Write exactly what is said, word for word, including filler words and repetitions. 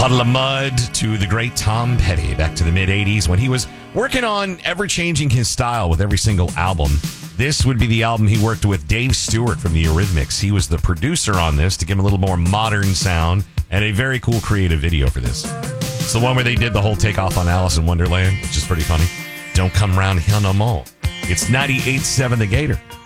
Puddle of Mud to the great Tom Petty back to the mid-eighties when he was working on ever-changing his style with every single album. This would be the album he worked with Dave Stewart from the Eurythmics. He was the producer on this to give him a little more modern sound and a very cool creative video for this. It's the one where they did the whole takeoff on Alice in Wonderland, which is pretty funny. Don't come round here no more. It's ninety-eight point seven The Gator.